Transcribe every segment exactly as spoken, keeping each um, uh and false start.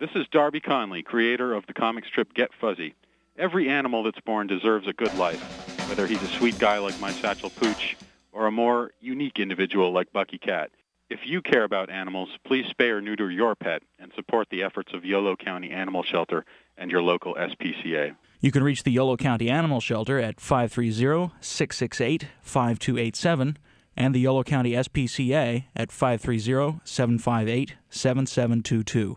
This is Darby Conley, creator of the comic strip Get Fuzzy. Every animal that's born deserves a good life, whether he's a sweet guy like my Satchel Pooch or a more unique individual like Bucky Cat. If you care about animals, please spay or neuter your pet and support the efforts of Yolo County Animal Shelter and your local S P C A. You can reach the Yolo County Animal Shelter at five three zero, six six eight, five two eight seven and the Yolo County S P C A at five three zero, seven five eight, seven seven two two.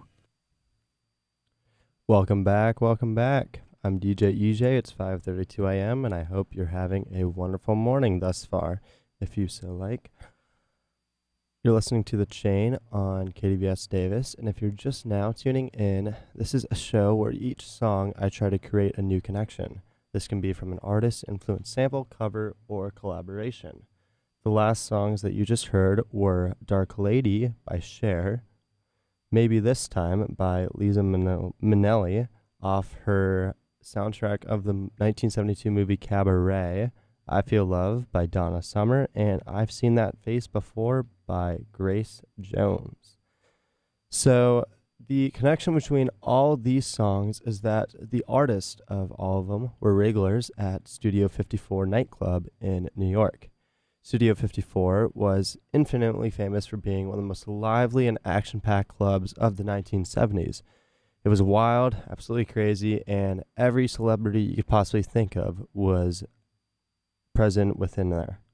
Welcome back, welcome back. I'm D J E J. It's five thirty-two a.m. and I hope you're having a wonderful morning thus far, if you so like. You're listening to The Chain on K D V S Davis, and if you're just now tuning in, this is a show where each song I try to create a new connection. This can be from an artist-influenced sample, cover, or collaboration. The last songs that you just heard were Dark Lady by Cher, Maybe This Time by Liza Minnelli off her soundtrack of the nineteen seventy-two movie Cabaret, I Feel Love by Donna Summer, and I've Seen That Face Before by Grace Jones. So the connection between all these songs is that the artists of all of them were regulars at Studio fifty-four nightclub in New York. Studio fifty-four was infinitely famous for being one of the most lively and action-packed clubs of the nineteen seventies. It was wild, absolutely crazy, and every celebrity you could possibly think of was present within there.